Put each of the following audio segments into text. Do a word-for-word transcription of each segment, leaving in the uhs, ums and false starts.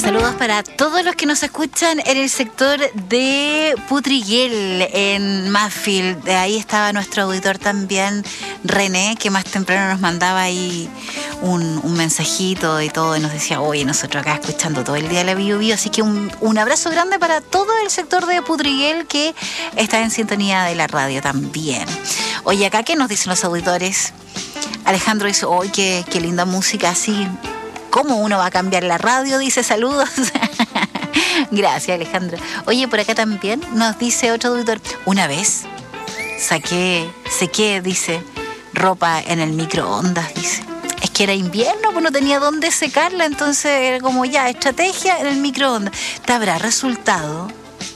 Saludos para todos los que nos escuchan en el sector de Putriguel, en Maffield. De ahí estaba nuestro auditor también, René, que más temprano nos mandaba ahí un, un mensajito y todo, y nos decía, oye, nosotros acá escuchando todo el día la Bio Bio. Así que un, un abrazo grande para todo el sector de Putriguel que está en sintonía de la radio también. Oye, acá, ¿qué nos dicen los auditores? Alejandro dice, oye, qué, qué linda música, así. ¿Cómo uno va a cambiar la radio? Dice, saludos. Gracias, Alejandro. Oye, por acá también nos dice otro auditor, una vez saqué, sequé, dice, ropa en el microondas, dice. Es que era invierno, pues no tenía dónde secarla, entonces era como ya, estrategia en el microondas. ¿Te habrá resultado,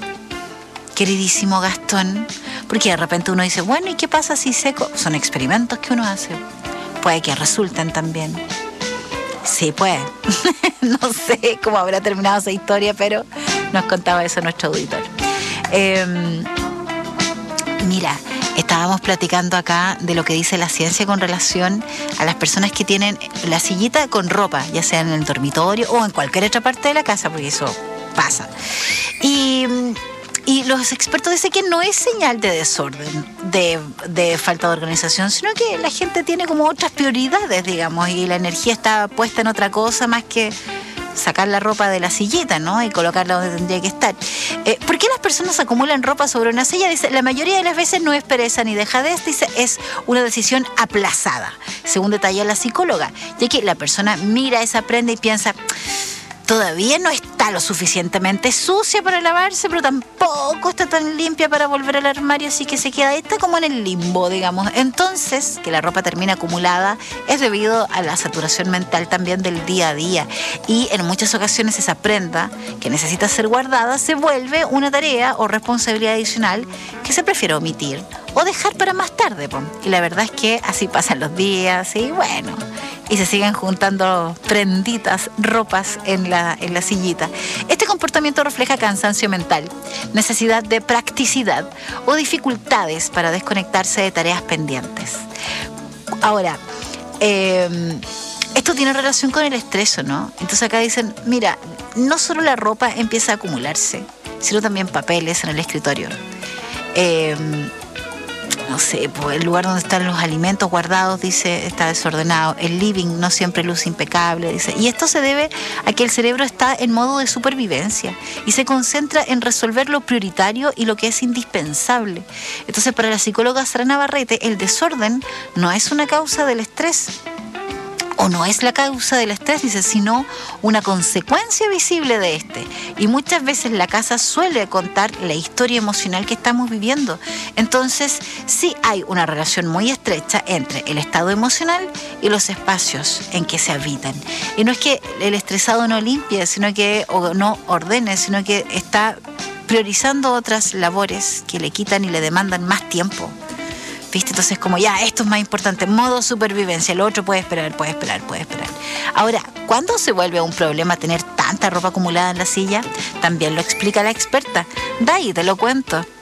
queridísimo Gastón? Porque de repente uno dice, bueno, ¿y qué pasa si seco? Son experimentos que uno hace. Puede que resulten también. Sí, pues. No sé cómo habrá terminado esa historia, pero nos contaba eso nuestro auditor. Eh, mira, estábamos platicando acá de lo que dice la ciencia con relación a las personas que tienen la sillita con ropa, ya sea en el dormitorio o en cualquier otra parte de la casa, porque eso pasa. Y... Y los expertos dicen que no es señal de desorden, de, de falta de organización, sino que la gente tiene como otras prioridades, digamos, y la energía está puesta en otra cosa más que sacar la ropa de la sillita, ¿no? Y colocarla donde tendría que estar. Eh, ¿Por qué las personas acumulan ropa sobre una silla? Dice, la mayoría de las veces no es pereza ni dejadez, dice, es una decisión aplazada, según detalla la psicóloga, ya que la persona mira esa prenda y piensa, todavía no está lo suficientemente sucia para lavarse, pero tampoco está tan limpia para volver al armario, así que se queda, está como en el limbo, digamos. Entonces, que la ropa termina acumulada es debido a la saturación mental también del día a día. Y en muchas ocasiones esa prenda que necesita ser guardada se vuelve una tarea o responsabilidad adicional que se prefiere omitir o dejar para más tarde, po. Y la verdad es que así pasan los días y bueno, y se siguen juntando prenditas, ropas en la, en la sillita. Este comportamiento refleja cansancio mental, necesidad de practicidad o dificultades para desconectarse de tareas pendientes. Ahora, eh, esto tiene relación con el estrés, ¿no? Entonces acá dicen, mira, no solo la ropa empieza a acumularse, sino también papeles en el escritorio. Eh, no sé, pues el lugar donde están los alimentos guardados, dice, está desordenado. El living no siempre luce impecable, dice. Y esto se debe a que el cerebro está en modo de supervivencia y se concentra en resolver lo prioritario y lo que es indispensable. Entonces, para la psicóloga Sara Navarrete, el desorden no es una causa del estrés, o no es la causa del estrés, dice, sino una consecuencia visible de este. Y muchas veces la casa suele contar la historia emocional que estamos viviendo. Entonces, sí hay una relación muy estrecha entre el estado emocional y los espacios en que se habitan. Y no es que el estresado no limpie, sino que, o no ordene, sino que está priorizando otras labores que le quitan y le demandan más tiempo. ¿Viste? Entonces, como ya, esto es más importante, modo supervivencia, lo otro puede esperar, puede esperar, puede esperar. Ahora, ¿cuándo se vuelve un problema tener tanta ropa acumulada en la silla? También lo explica la experta. De ahí te lo cuento.